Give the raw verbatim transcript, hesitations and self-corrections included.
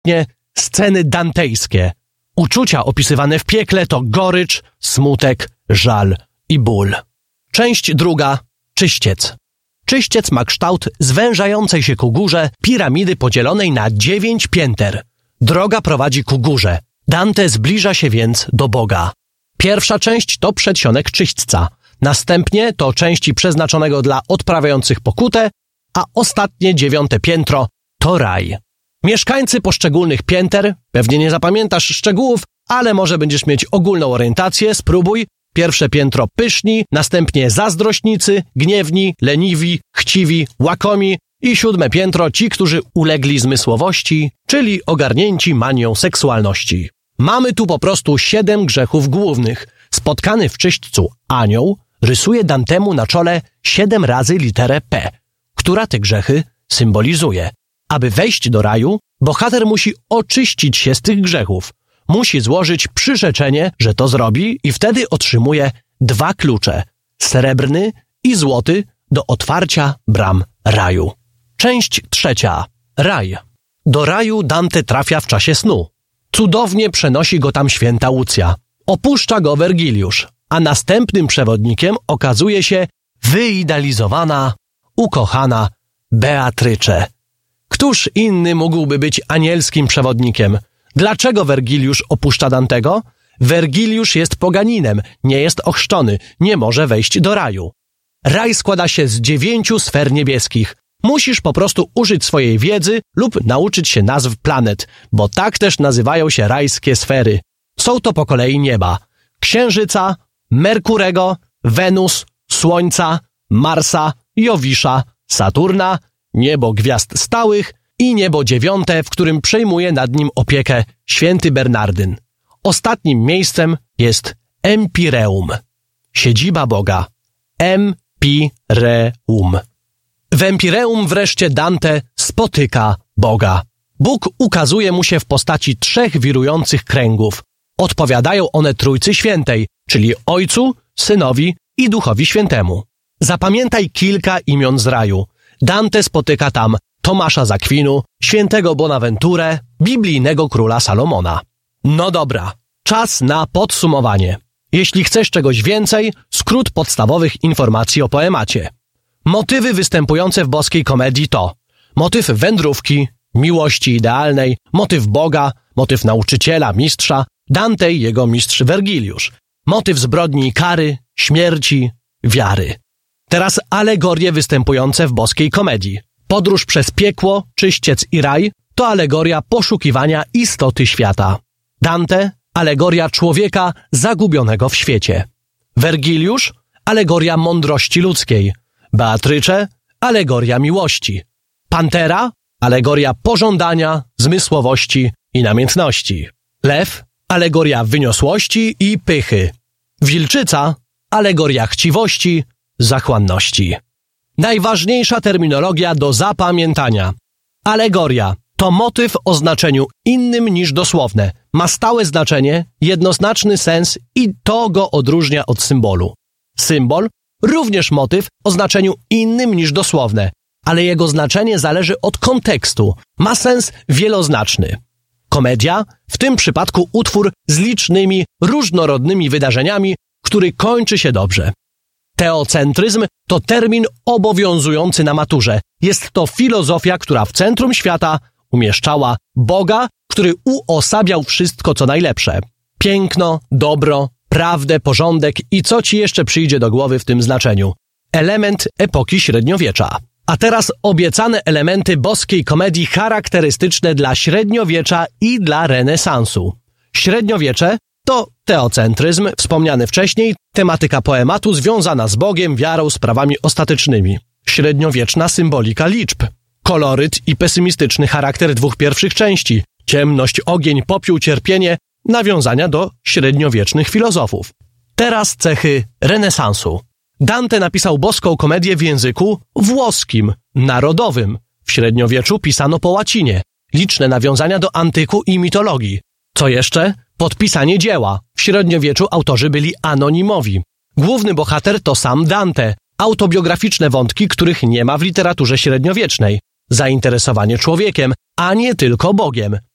ostatnie sceny dantejskie. Uczucia opisywane w piekle to gorycz, smutek, żal i ból. Część druga. Czyściec. Czyściec ma kształt zwężającej się ku górze piramidy podzielonej na dziewięć pięter. Droga prowadzi ku górze. Dante zbliża się więc do Boga. Pierwsza część to przedsionek czyśćca. Następnie to części przeznaczonego dla odprawiających pokutę, a ostatnie dziewiąte piętro to raj. Mieszkańcy poszczególnych pięter, pewnie nie zapamiętasz szczegółów, ale może będziesz mieć ogólną orientację, spróbuj. Pierwsze piętro pyszni, następnie zazdrośnicy, gniewni, leniwi, chciwi, łakomi i siódme piętro ci, którzy ulegli zmysłowości, czyli ogarnięci manią seksualności. Mamy tu po prostu siedem grzechów głównych. Spotkany w czyśćcu anioł rysuje Dantemu na czole siedem razy literę P, która te grzechy symbolizuje. Aby wejść do raju, bohater musi oczyścić się z tych grzechów. Musi złożyć przyrzeczenie, że to zrobi i wtedy otrzymuje dwa klucze, srebrny i złoty, do otwarcia bram raju. Część trzecia. Raj. Do raju Dante trafia w czasie snu. Cudownie przenosi go tam święta Łucja. Opuszcza go Wergiliusz, a następnym przewodnikiem okazuje się wyidealizowana, ukochana Beatrycze. Któż inny mógłby być anielskim przewodnikiem? Dlaczego Wergiliusz opuszcza Dantego? Wergiliusz jest poganinem, nie jest ochrzczony, nie może wejść do raju. Raj składa się z dziewięciu sfer niebieskich. Musisz po prostu użyć swojej wiedzy lub nauczyć się nazw planet, bo tak też nazywają się rajskie sfery. Są to po kolei nieba: Księżyca, Merkurego, Wenus, Słońca, Marsa, Jowisza, Saturna, niebo gwiazd stałych i niebo dziewiąte, w którym przejmuje nad nim opiekę święty Bernardyn. Ostatnim miejscem jest Empireum, siedziba Boga. Empireum. W Empireum wreszcie Dante spotyka Boga. Bóg ukazuje mu się w postaci trzech wirujących kręgów. Odpowiadają one Trójcy Świętej, czyli Ojcu, Synowi i Duchowi Świętemu. Zapamiętaj kilka imion z raju. Dante spotyka tam Tomasza z Akwinu, świętego Bonaventurę, biblijnego króla Salomona. No dobra, czas na podsumowanie. Jeśli chcesz czegoś więcej, skrót podstawowych informacji o poemacie. Motywy występujące w boskiej komedii to motyw wędrówki, miłości idealnej, motyw Boga, motyw nauczyciela, mistrza, Dante i jego mistrz Wergiliusz, motyw zbrodni i kary, śmierci, wiary. Teraz alegorie występujące w boskiej komedii. Podróż przez piekło, czyściec i raj to alegoria poszukiwania istoty świata. Dante, alegoria człowieka zagubionego w świecie. Wergiliusz, alegoria mądrości ludzkiej. Beatrycze, alegoria miłości. Pantera, alegoria pożądania, zmysłowości i namiętności. Lew, alegoria wyniosłości i pychy. Wilczyca, alegoria chciwości, zachłanności. Najważniejsza terminologia do zapamiętania. Alegoria to motyw o znaczeniu innym niż dosłowne. Ma stałe znaczenie, jednoznaczny sens i to go odróżnia od symbolu. Symbol również motyw o znaczeniu innym niż dosłowne, ale jego znaczenie zależy od kontekstu. Ma sens wieloznaczny. Komedia, w tym przypadku utwór z licznymi, różnorodnymi wydarzeniami, który kończy się dobrze. Teocentryzm to termin obowiązujący na maturze. Jest to filozofia, która w centrum świata umieszczała Boga, który uosabiał wszystko, co najlepsze. Piękno, dobro, prawdę, porządek i co ci jeszcze przyjdzie do głowy w tym znaczeniu. Element epoki średniowiecza. A teraz obiecane elementy boskiej komedii charakterystyczne dla średniowiecza i dla renesansu. Średniowiecze to teocentryzm, wspomniany wcześniej, tematyka poematu związana z Bogiem, wiarą, sprawami ostatecznymi. Średniowieczna symbolika liczb. Koloryt i pesymistyczny charakter dwóch pierwszych części. Ciemność, ogień, popiół, cierpienie. Nawiązania do średniowiecznych filozofów. Teraz cechy renesansu. Dante napisał boską komedię w języku włoskim, narodowym. W średniowieczu pisano po łacinie. Liczne nawiązania do antyku i mitologii. Co jeszcze? Podpisanie dzieła. W średniowieczu autorzy byli anonimowi. Główny bohater to sam Dante. Autobiograficzne wątki, których nie ma w literaturze średniowiecznej. Zainteresowanie człowiekiem, a nie tylko Bogiem.